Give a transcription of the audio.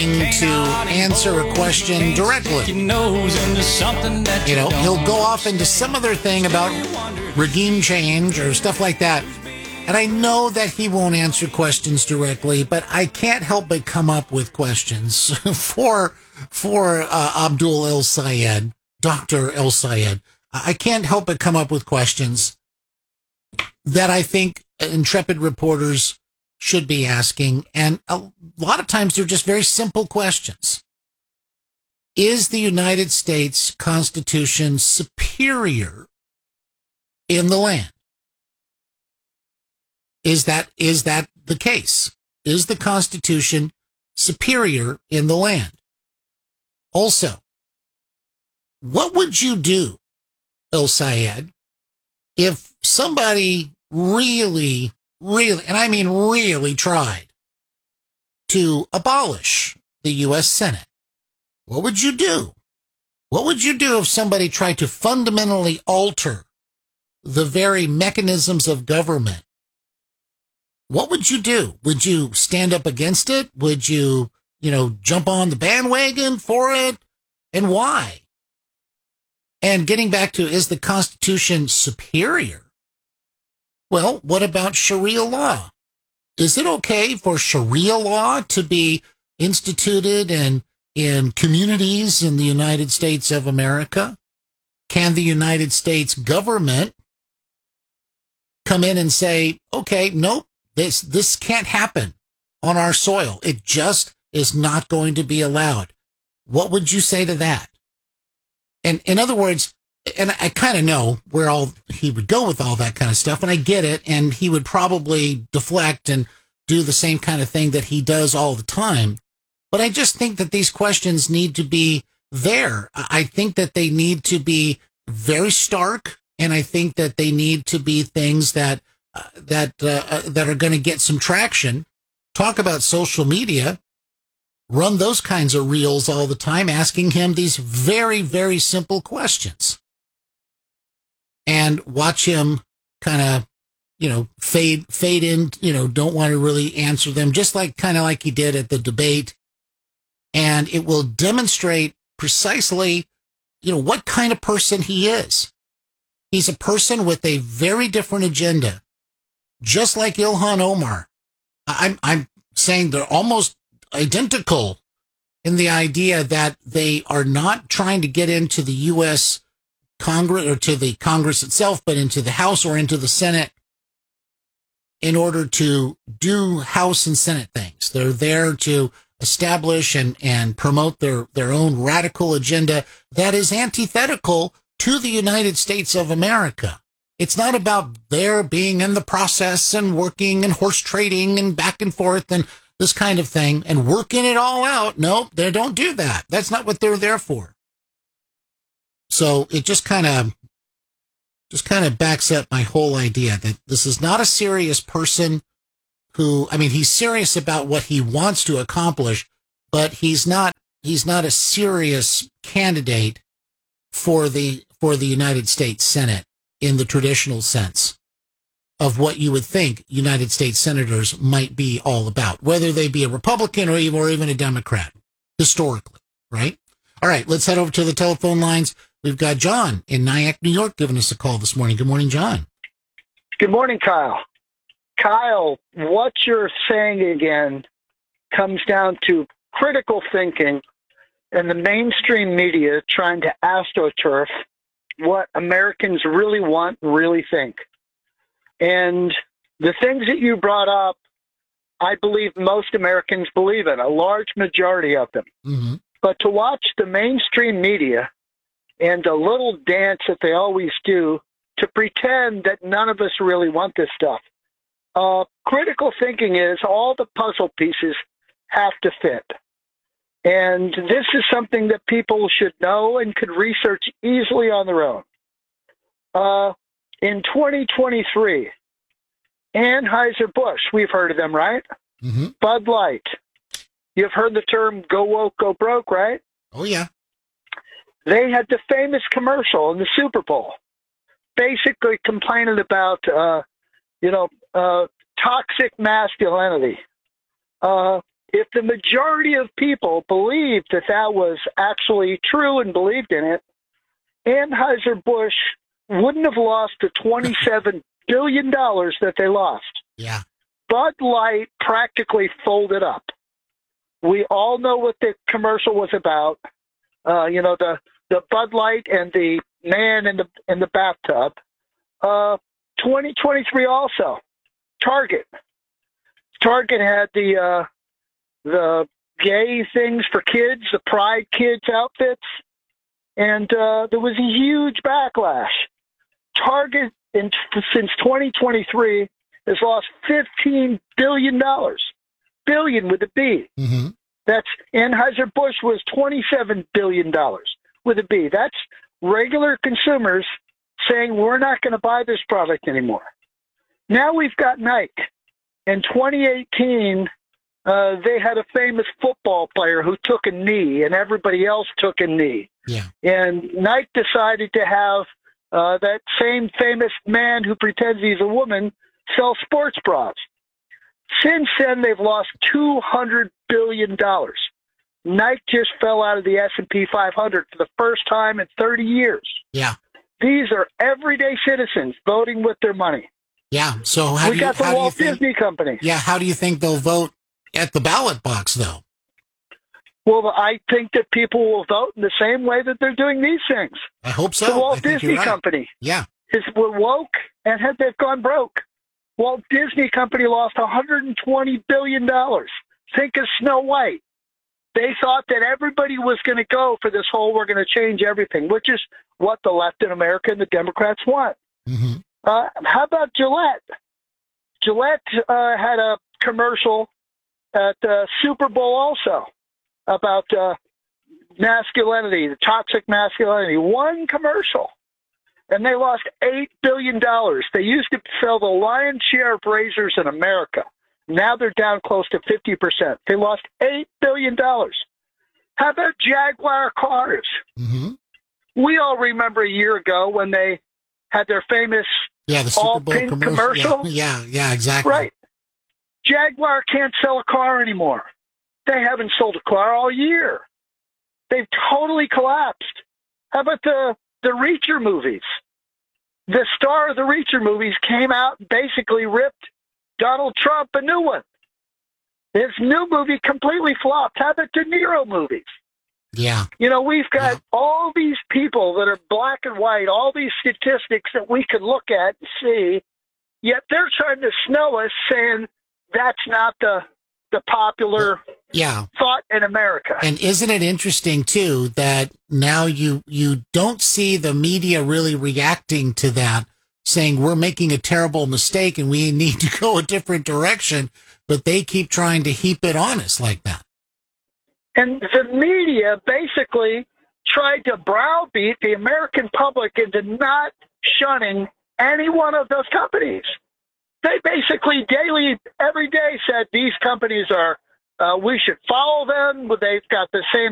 to answer a question directly. You know, he'll go off into some other thing about regime change or stuff like that. And I know that he won't answer questions directly, but I can't help but come up with questions for Abdul El-Sayed, Dr. El-Sayed. I can't help but come up with questions that I think intrepid reporters should be asking. And a lot of times they're just very simple questions. Is the United States Constitution superior in the land? Is that the case? Is the Constitution superior in the land? Also, what would you do, El-Sayed, if somebody really, and I mean really tried to abolish the U.S. Senate? What would you do? What would you do if somebody tried to fundamentally alter the very mechanisms of government? What would you do? Would you stand up against it? Would you, jump on the bandwagon for it? And why? And getting back to, is the Constitution superior? Well, what about Sharia law? Is it okay for Sharia law to be instituted in communities in the United States of America? Can the United States government come in and say, okay, nope, this can't happen on our soil. It just is not going to be allowed. What would you say to that? And in other words, and I kind of know where he would go with all that kind of stuff, and I get it, and he would probably deflect and do the same kind of thing that he does all the time. But I just think that these questions need to be there. I think that they need to be very stark, and I think that they need to be things that are going to get some traction. Talk about social media. Run those kinds of reels all the time, asking him these very, very simple questions. And watch him kind of, fade in, don't want to really answer them, just kind of like he did at the debate. And it will demonstrate precisely, what kind of person he is. He's a person with a very different agenda, just like Ilhan Omar. I'm saying they're almost identical in the idea that they are not trying to get into the U.S. Congress or to the Congress itself, but into the House or into the Senate in order to do House and Senate things. They're there to establish and promote their own radical agenda that is antithetical to the United States of America. It's not about their being in the process and working and horse trading and back and forth and this kind of thing and working it all out. No, they don't do that. That's not what they're there for. So it just kind of backs up my whole idea that this is not a serious person he's serious about what he wants to accomplish, but he's not a serious candidate for the United States Senate in the traditional sense of what you would think United States senators might be all about, whether they be a Republican or even a Democrat, historically, right? All right, let's head over to the telephone lines. We've got John in Nyack, New York, giving us a call this morning. Good morning, John. Good morning, Kyle. Kyle, what you're saying again comes down to critical thinking and the mainstream media trying to astroturf what Americans really want, really think. And the things that you brought up, I believe most Americans believe in, a large majority of them. Mm-hmm. But to watch the mainstream media and the little dance that they always do to pretend that none of us really want this stuff. Critical thinking is all the puzzle pieces have to fit. And this is something that people should know and could research easily on their own. In 2023, Anheuser-Busch, we've heard of them, right? Mm-hmm. Bud Light. You've heard the term go woke, go broke, right? Oh, yeah. They had the famous commercial in the Super Bowl, basically complaining about, toxic masculinity. if the majority of people believed that that was actually true and believed in it, Anheuser-Busch wouldn't have lost the $27 billion that they lost. Yeah. Bud Light practically folded up. We all know what the commercial was about. The Bud Light and the man in the bathtub. 2023 also. Target had the gay things for kids, the Pride Kids outfits, and there was a huge backlash. Target, since 2023, has lost $15 billion. Billion with a B. Mm-hmm. That's Anheuser-Busch was $27 billion with a B. That's regular consumers saying we're not going to buy this product anymore. Now we've got Nike. In 2018, they had a famous football player who took a knee, and everybody else took a knee. Yeah. And Nike decided to have that same famous man who pretends he's a woman sell sports bras. Since then, they've lost $200 billion. Nike just fell out of the S&P 500 for the first time in 30 years. Yeah. These are everyday citizens voting with their money. Yeah. So we got the Walt Disney Company. Yeah. How do you think they'll vote at the ballot box, though? Well, I think that people will vote in the same way that they're doing these things. I hope so. The Walt Disney Company. Yeah. We're woke and they've gone broke. Walt Disney Company lost $120 billion. Think of Snow White. They thought that everybody was going to go for this whole we're going to change everything, which is what the left in America and the Democrats want. Mm-hmm. How about Gillette? Gillette had a commercial at the Super Bowl also about masculinity, the toxic masculinity. One commercial. And they lost $8 billion. They used to sell the lion's share of razors in America. Now they're down close to 50%. They lost $8 billion. How about Jaguar cars? Mm-hmm. We all remember a year ago when they had their famous the Super Bowl all-pink commercial. Yeah, exactly. Right. Jaguar can't sell a car anymore. They haven't sold a car all year. They've totally collapsed. How about the Reacher movies? The star of the Reacher movies came out and basically ripped Donald Trump a new one. His new movie completely flopped. How about De Niro movies? Yeah. We've got all these people that are black and white, all these statistics that we could look at and see, yet they're trying to snow us saying that's not the popular thought in America. And isn't it interesting, too, that now you don't see the media really reacting to that, saying we're making a terrible mistake and we need to go a different direction, but they keep trying to heap it on us like that. And the media basically tried to browbeat the American public into not shunning any one of those companies. They basically every day said these companies are, we should follow them. They've got the same